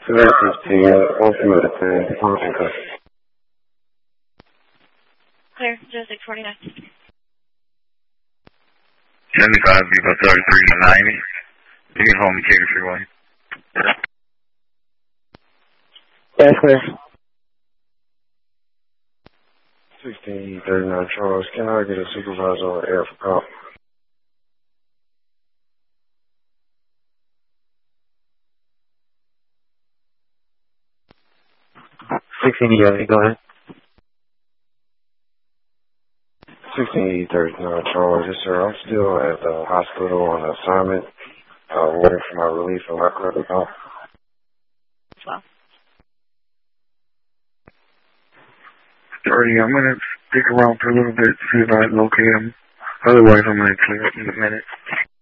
This is ultimate function code. Clear, 0649. 75, Vivo 33 to 90. You can hold me Cater Freeway. Yeah, clear. 1639 Charles, can I get a supervisor on air for call? Go ahead. 1639 Charles, yes sir, I'm still at the hospital on assignment, waiting for my relief from my clinical call. Well. 30, I'm going to stick around for a little bit, see if I locate him. Otherwise, I'm going to clear up in a minute.